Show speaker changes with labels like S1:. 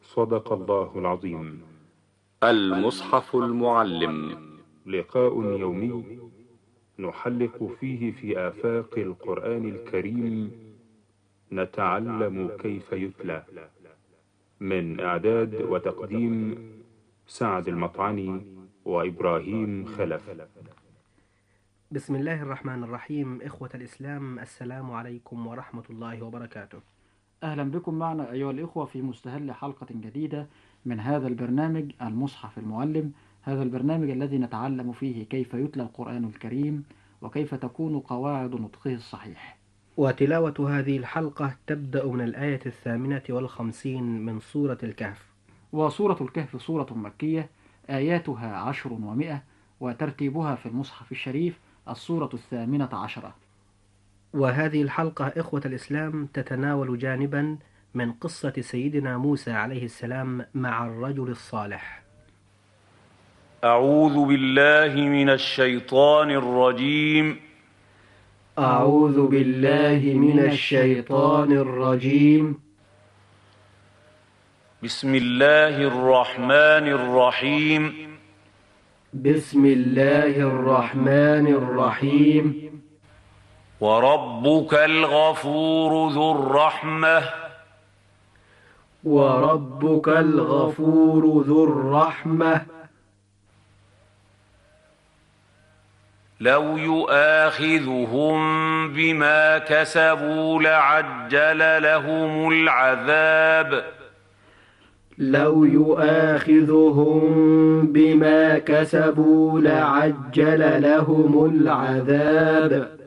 S1: صدق الله العظيم.
S2: المصحف المعلم،
S1: لقاء يومي نحلق فيه في آفاق القرآن الكريم، نتعلم كيف يتلى. من إعداد وتقديم سعد المطعني وإبراهيم خلف.
S3: بسم الله الرحمن الرحيم. إخوة الإسلام، السلام عليكم ورحمة الله وبركاته.
S4: أهلا بكم معنا أيها الإخوة في مستهل حلقة جديدة من هذا البرنامج المصحف المعلم، هذا البرنامج الذي نتعلم فيه كيف يتلى القرآن الكريم وكيف تكون قواعد نطقه الصحيح.
S3: وتلاوة هذه الحلقة تبدأ من الآية 58 من سورة الكهف.
S4: وسورة الكهف سورة مكية، آياتها 10 و100، وترتيبها في المصحف الشريف السورة 18.
S3: وهذه الحلقة إخوة الإسلام تتناول جانبا من قصة سيدنا موسى عليه السلام مع الرجل الصالح.
S5: أعوذ بالله من الشيطان الرجيم.
S3: أعوذ بالله من الشيطان الرجيم.
S5: بسم الله الرحمن الرحيم.
S3: بسم الله الرحمن الرحيم.
S5: وربك الغفور ذو الرحمة.
S3: وربك الغفور ذو الرحمة.
S5: لو يؤاخذهم بما كسبوا لعجل لهم العذاب.
S3: لو يؤاخذهم بما كسبوا لعجل لهم العذاب.